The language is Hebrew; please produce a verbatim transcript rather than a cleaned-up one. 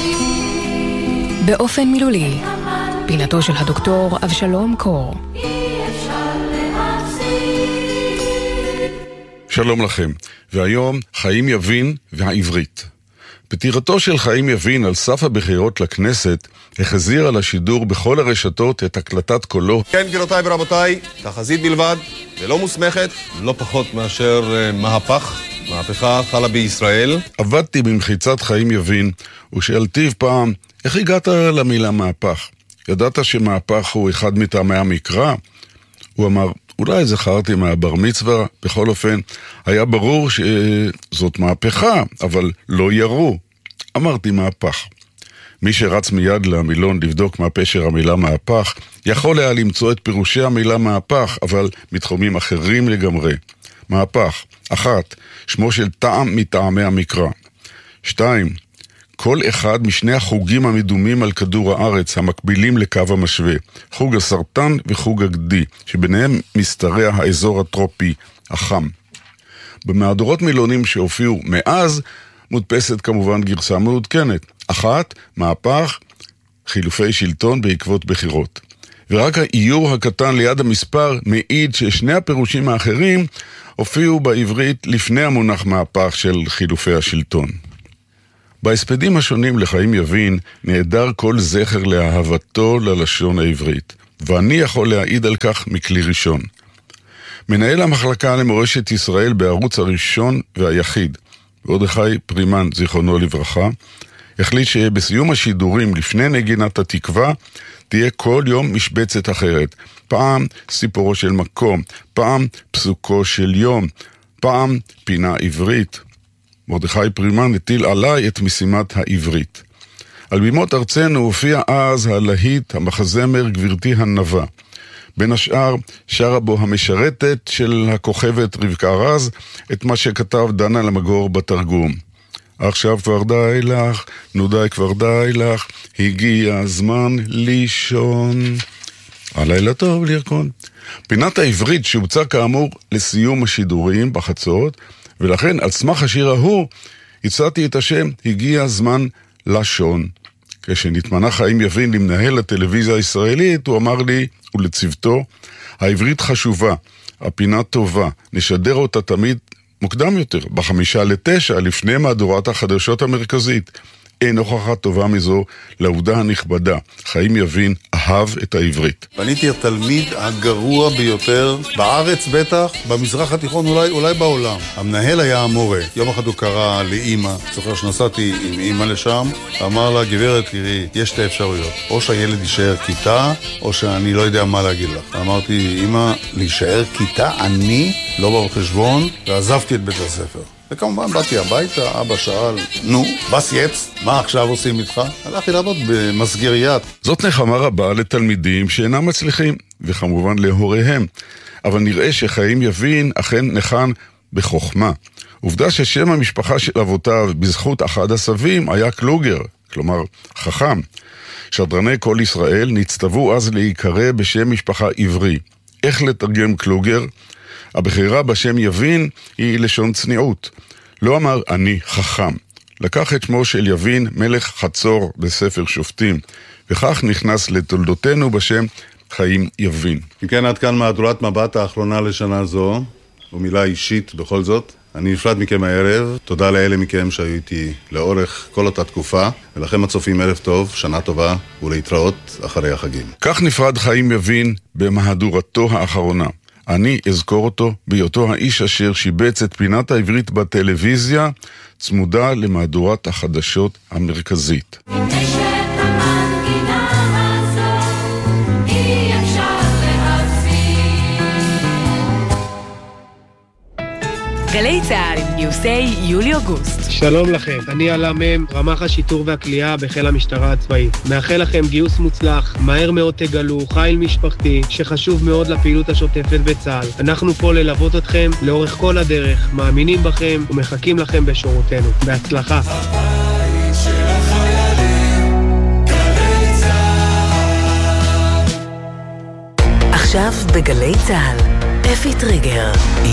באופן מילולי, פינתו של הדוקטור אבשלום קור. שלום לכם, והיום חיים יבין והעברית. פטירתו של חיים יבין על סף הבחירות לכנסת החזיר על השידור בכל הרשתות את הקלטת קולו. כן, גבירותיי ורבותיי, תחזית בלבד, ולא מוסמכת, לא פחות מאשר uh, מהפך, מהפכה חלה בישראל. עבדתי במחיצת חיים יבין, ושאלתיו פעם, איך הגעת למילה מהפך? ידעת שמהפך הוא אחד מטעמי המקרא? הוא אמר, אולי זכרתי מהבר מצווה, בכל אופן, היה ברור שזאת מהפכה, אבל לא ירו. אמרתי מהפך. מי שרץ מיד למילון לבדוק מה פשר המילה מהפך, יכול היה למצוא את פירושי המילה מהפך, אבל מתחומים אחרים לגמרי. מהפך, אחת, שמו של טעם מטעמי המקרא. שתיים, כל אחד משני החוגים המדומים על כדור הארץ המקבילים לקו המשווה, חוג הסרטן וחוג הגדי, שביניהם משתרע האזור הטרופי החם. במהדורות מילונים שהופיעו מאז, מודפסת כמובן גרסה מעודכנת. אחת, מהפך, חילופי שלטון בעקבות בחירות. ורק האיור הקטן ליד המספר מעיד ששני הפירושים האחרים הופיעו בעברית לפני המונח מהפך של חילופי השלטון. בהספדים השונים לחיים יבין נעדר כל זכר לאהבתו ללשון העברית, ואני יכול להעיד על כך מכלי ראשון. מנהל המחלקה למורשת ישראל בערוץ הראשון והיחיד, מרדכי פרימן זיכרונו לברכה, החליט שבסיום השידורים לפני נגינת התקווה תהיה כל יום משבצת אחרת. פעם סיפורו של מקום, פעם פסוקו של יום, פעם פינה עברית. מרדכי פרימן הטיל עליי את משימת העברית. על בימות ארצנו הופיע אז הלהיט המחזמר גבירתי הנבה. בין השאר שרה בו המשרתת של הכוכבת רבקה רז את מה שכתב דנה למגור בתרגום. עכשיו כבר די לך, נו די כבר די לך, הגיע הזמן לישון. הלילה טוב לרקון. פינת העברית שהוצא כאמור לסיום השידורים בחצות, ולכן על סמך השיר ההוא הצעתי את השם הגיע הזמן לשון. כשנתמנה חיים יבין למנהל הטלוויזיה הישראלית, הוא אמר לי ולצוותו, העברית חשובה, הפינה טובה, נשדר אותה תמיד מוקדם יותר, בחמישה לתשע, לפני מהדורת החדשות המרכזית. אין הוכחה טובה מזו לעובדה הנכבדה. חיים יבין אהב את העברית. פניתי התלמיד הגרוע ביותר בארץ בטח, במזרח התיכון אולי, אולי בעולם. המנהל היה המורה. יום אחד הוא קרא לאמא, זוכר שנסעתי עם אמא לשם, אמר לה, גברת, תראי, יש שתי אפשרויות. או שהילד יישאר כיתה, או שאני לא יודע מה להגיד לך. אמרתי, אמא, להישאר כיתה, אני לא בא בחשבון, ועזבתי את בית הספר. וכמובן באתי הביתה, אבא שאל, נו, בס יץ, מה עכשיו עושים איתך? הלכתי לעבוד במסגריית. זאת נחמה רבה לתלמידים שאינם מצליחים, וכמובן להוריהם. אבל נראה שחיים יבין אכן נחן בחוכמה. עובדה ששם המשפחה של אבותיו בזכות אחד הסבים היה קלוגר, כלומר חכם. שדרני כל ישראל נצטוו אז להיקרא בשם משפחה עברי. איך לתרגם קלוגר? הבחירה בשם יבין היא לשון צניעות. לא אמר אני חכם. לקח את שמו של יבין מלך חצור בספר שופטים, וכך נכנס לתולדותינו בשם חיים יבין. אם כן, עד כאן מהדורת מבט האחרונה לשנה זו, ומילה אישית בכל זאת. אני נפרד מכם הערב, תודה לאלה מכם שהיו איתי לאורך כל אותה תקופה, ולכם הצופים ערב טוב, שנה טובה, ולהתראות אחרי החגים. כך נפרד חיים יבין במהדורתו האחרונה. אני אזכור אותו בהיותו האיש אשר שיבץ את פינת העברית בטלוויזיה, צמודה למהדורת החדשות המרכזית. גלי צהל, גיוסי יולי-אוגוסט. שלום לכם, אני עלה מם, רמ"ח השיטור והכלייה בחיל המשטרה הצבאי. מאחל לכם גיוס מוצלח, מהר מאוד תגלו חיל משפחתי שחשוב מאוד לפעילות השוטפת בצה"ל. אנחנו פה ללוות אתכם לאורך כל הדרך, מאמינים בכם ומחכים לכם בשורותינו. בהצלחה. עכשיו בגלי צהל, אפי טריגר.